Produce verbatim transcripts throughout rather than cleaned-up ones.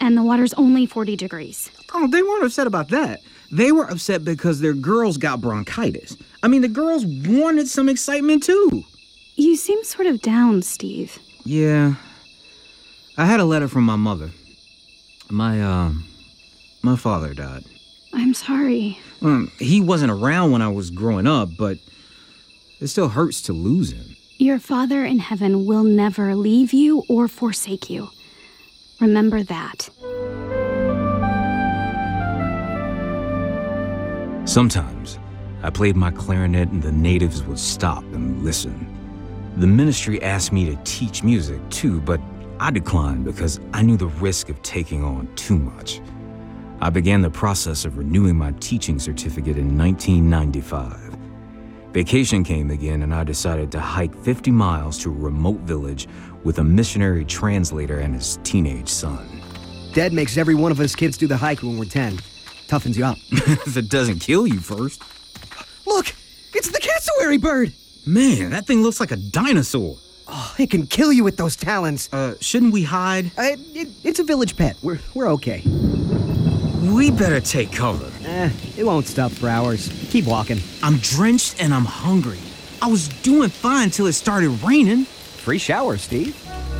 and the water's only forty degrees. Oh, they weren't upset about that. They were upset because their girls got bronchitis. I mean, the girls wanted some excitement, too. You seem sort of down, Steve. Yeah. I had a letter from my mother. My, uh, my father died. I'm sorry. Um, he wasn't around when I was growing up, but it still hurts to lose him. Your Father in heaven will never leave you or forsake you. Remember that. Sometimes, I played my clarinet and the natives would stop and listen. The ministry asked me to teach music too, but I declined because I knew the risk of taking on too much. I began the process of renewing my teaching certificate in nineteen ninety-five. Vacation came again and I decided to hike fifty miles to a remote village with a missionary translator and his teenage son. Dad makes every one of us kids do the hike when we're ten. Toughens you up. If it doesn't kill you first. Look! It's the cassowary bird! Man, that thing looks like a dinosaur. Oh, it can kill you with those talons. Uh, shouldn't we hide? Uh, it, it's a village pet. We're, we're okay. We better take cover. Eh, it won't stop for hours. Keep walking. I'm drenched and I'm hungry. I was doing fine until it started raining. Free shower, Steve.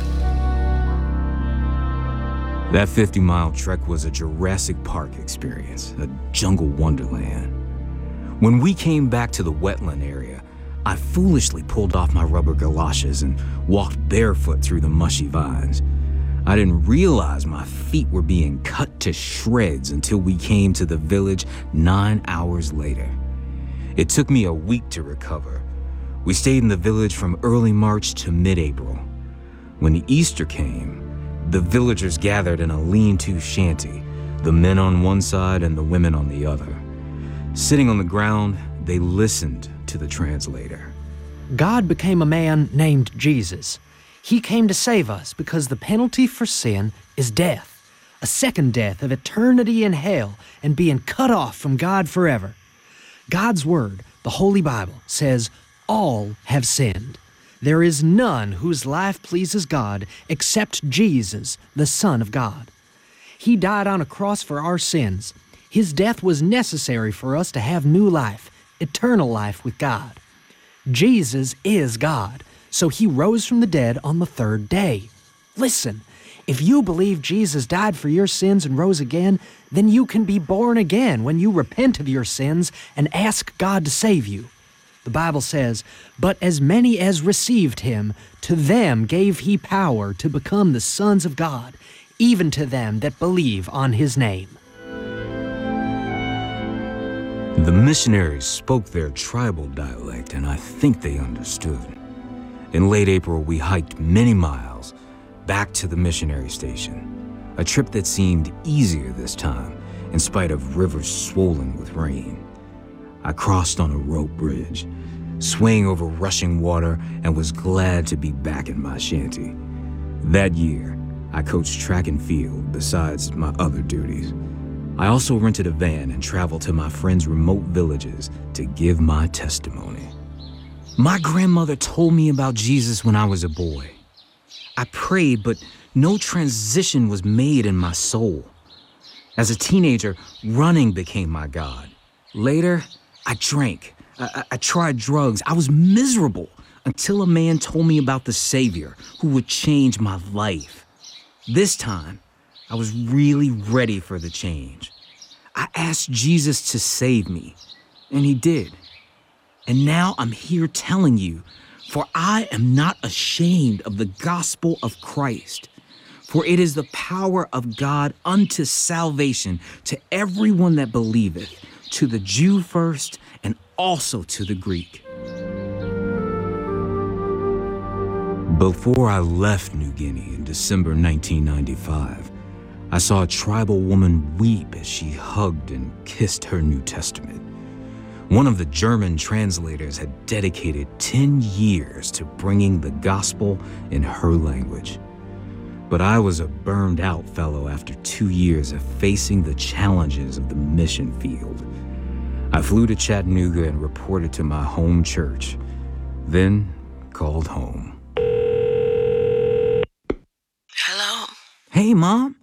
That fifty-mile trek was a Jurassic Park experience, a jungle wonderland. When we came back to the wetland area, I foolishly pulled off my rubber galoshes and walked barefoot through the mushy vines. I didn't realize my feet were being cut to shreds until we came to the village nine hours later. It took me a week to recover. We stayed in the village from early March to mid-April. When Easter came, the villagers gathered in a lean-to shanty, the men on one side and the women on the other. Sitting on the ground, they listened to the translator. God became a man named Jesus. He came to save us because the penalty for sin is death, a second death of eternity in hell and being cut off from God forever. God's Word, the Holy Bible, says all have sinned. There is none whose life pleases God except Jesus, the Son of God. He died on a cross for our sins. His death was necessary for us to have new life, eternal life with God. Jesus is God, so He rose from the dead on the third day. Listen, if you believe Jesus died for your sins and rose again, then you can be born again when you repent of your sins and ask God to save you. The Bible says, "But as many as received Him, to them gave He power to become the sons of God, even to them that believe on His name." The missionaries spoke their tribal dialect, and I think they understood. In late April, we hiked many miles back to the missionary station, a trip that seemed easier this time, in spite of rivers swollen with rain. I crossed on a rope bridge, swaying over rushing water, and was glad to be back in my shanty. That year, I coached track and field besides my other duties. I also rented a van and traveled to my friends' remote villages to give my testimony. My grandmother told me about Jesus when I was a boy. I prayed, but no transition was made in my soul. As a teenager, running became my God. Later, I drank. I, I tried drugs. I was miserable until a man told me about the Savior who would change my life. This time, I was really ready for the change. I asked Jesus to save me, and He did. And now I'm here telling you, for I am not ashamed of the gospel of Christ. For it is the power of God unto salvation to everyone that believeth, to the Jew first, and also to the Greek. Before I left New Guinea in December nineteen ninety-five, I saw a tribal woman weep as she hugged and kissed her New Testament. One of the German translators had dedicated ten years to bringing the gospel in her language. But I was a burned out fellow after two years of facing the challenges of the mission field. I flew to Chattanooga and reported to my home church, then called home. Hello? Hey, Mom.